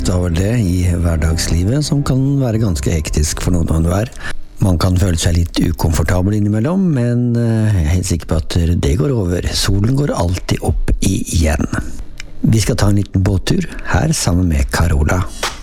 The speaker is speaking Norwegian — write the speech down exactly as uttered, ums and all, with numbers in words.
fleste har vel det i hverdagslivet, som kan være ganske hektisk for noen og hver. Man kan føle seg litt ukomfortabel innimellom, men jeg er helt sikker på at det går over. Solen går alltid opp igjen. Vi skal ta en liten båttur her sammen med Carola.